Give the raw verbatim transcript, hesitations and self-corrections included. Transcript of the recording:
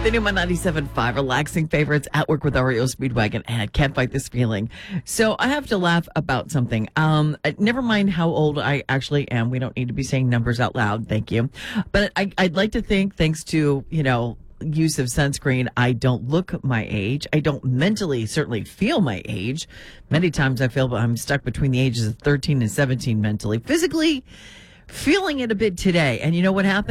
The new ninety-seven point five relaxing favorites at work with Oreo Speedwagon, and I can't fight this feeling. So I have to laugh about something. Um, never mind how old I actually am. We don't need to be saying numbers out loud. Thank you. But I, I'd like to think, thanks to, you know, use of sunscreen, I don't look my age. I don't mentally certainly feel my age. Many times I feel I'm stuck between the ages of thirteen and seventeen mentally. Physically, feeling it a bit today. And you know what happened?